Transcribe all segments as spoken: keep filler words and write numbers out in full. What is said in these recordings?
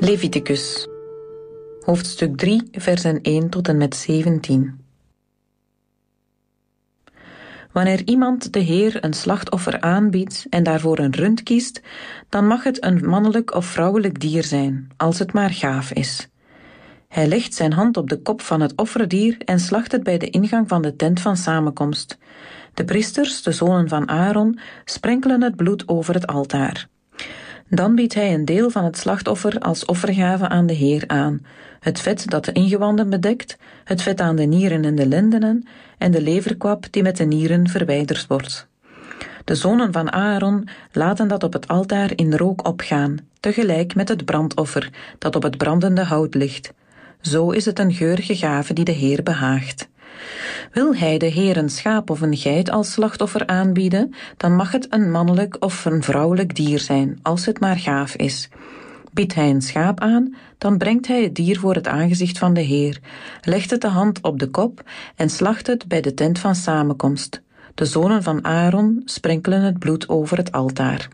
Leviticus, hoofdstuk drie, versen één tot en met zeventien. Wanneer iemand de Heer een slachtoffer aanbiedt en daarvoor een rund kiest, dan mag het een mannelijk of vrouwelijk dier zijn, als het maar gaaf is. Hij legt zijn hand op de kop van het offerdier en slacht het bij de ingang van de tent van samenkomst. De priesters, de zonen van Aaron, sprenkelen het bloed over het altaar. Dan biedt hij een deel van het slachtoffer als offergave aan de Heer aan, het vet dat de ingewanden bedekt, het vet aan de nieren en de lendenen en de leverkwap die met de nieren verwijderd wordt. De zonen van Aaron laten dat op het altaar in rook opgaan, tegelijk met het brandoffer dat op het brandende hout ligt. Zo is het een geurige gave die de Heer behaagt. Wil hij de Heer een schaap of een geit als slachtoffer aanbieden, dan mag het een mannelijk of een vrouwelijk dier zijn, als het maar gaaf is. Biedt hij een schaap aan, dan brengt hij het dier voor het aangezicht van de Heer, legt het de hand op de kop en slacht het bij de tent van samenkomst. De zonen van Aaron sprenkelen het bloed over het altaar.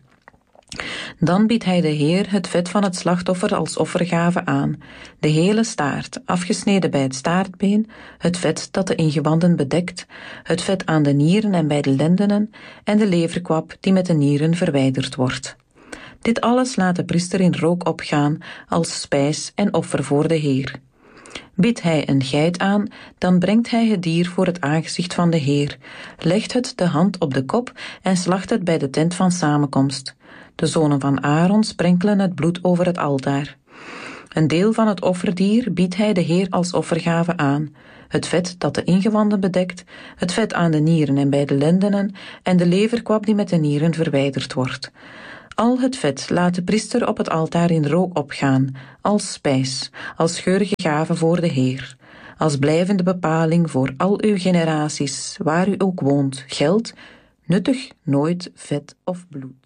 Dan biedt hij de Heer het vet van het slachtoffer als offergave aan, de hele staart, afgesneden bij het staartbeen, het vet dat de ingewanden bedekt, het vet aan de nieren en bij de lendenen en de leverkwap die met de nieren verwijderd wordt. Dit alles laat de priester in rook opgaan als spijs en offer voor de Heer. Biedt hij een geit aan, dan brengt hij het dier voor het aangezicht van de Heer, legt het de hand op de kop en slacht het bij de tent van samenkomst. De zonen van Aaron sprenkelen het bloed over het altaar. Een deel van het offerdier biedt hij de Heer als offergave aan, het vet dat de ingewanden bedekt, het vet aan de nieren en bij de lendenen en de leverkwap die met de nieren verwijderd wordt. Al het vet laat de priester op het altaar in rook opgaan, als spijs, als geurige gave voor de Heer. Als blijvende bepaling voor al uw generaties, waar u ook woont, geldt: nuttig nooit vet of bloed.